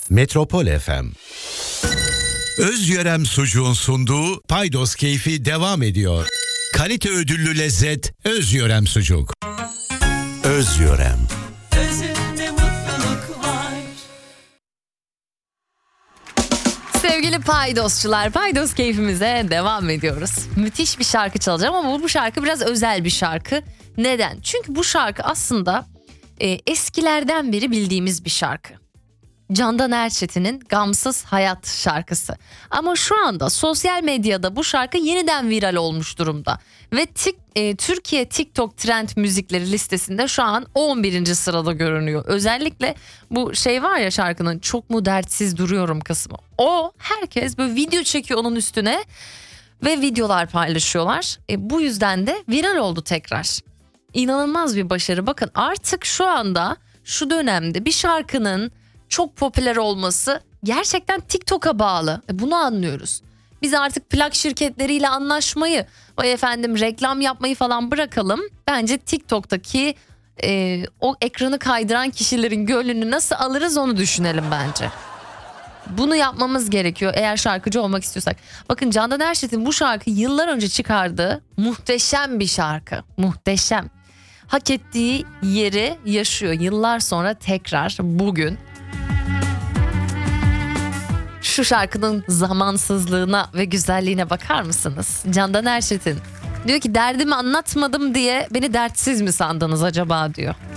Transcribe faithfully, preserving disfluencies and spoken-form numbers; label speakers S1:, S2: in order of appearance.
S1: Metropol F M. Özyörem Sucuğun sunduğu Paydos Keyfi devam ediyor. Kalite ödüllü lezzet Özyörem Sucuk. Özyörem.
S2: Özünde mutluluk var.
S3: Sevgili Paydosçular, Paydos keyfimize devam ediyoruz. Müthiş bir şarkı çalacağım ama bu şarkı biraz özel bir şarkı. Neden? Çünkü bu şarkı aslında e, eskilerden beri bildiğimiz bir şarkı. Candan Erçetin'in Gamsız Hayat şarkısı. Ama şu anda sosyal medyada bu şarkı yeniden viral olmuş durumda. Ve tik, e, Türkiye TikTok trend müzikleri listesinde şu an on birinci sırada görünüyor. Özellikle bu şey var ya, şarkının çok mu dertsiz duruyorum kısmı. O herkes böyle video çekiyor onun üstüne ve videolar paylaşıyorlar. E, bu yüzden de viral oldu tekrar. İnanılmaz bir başarı. Bakın artık şu anda şu dönemde bir şarkının çok popüler olması gerçekten TikTok'a bağlı. E bunu anlıyoruz. Biz artık plak şirketleriyle anlaşmayı, vay efendim reklam yapmayı falan bırakalım. Bence TikTok'taki e, o ekranı kaydıran kişilerin gönlünü nasıl alırız onu düşünelim bence. Bunu yapmamız gerekiyor eğer şarkıcı olmak istiyorsak. Bakın Candan Erçetin bu şarkı yıllar önce çıkardığı muhteşem bir şarkı. Muhteşem. Hak ettiği yeri yaşıyor. Yıllar sonra tekrar bugün şu şarkının zamansızlığına ve güzelliğine bakar mısınız? Candan Erçetin diyor ki derdimi anlatmadım diye beni dertsiz mi sandınız acaba diyor.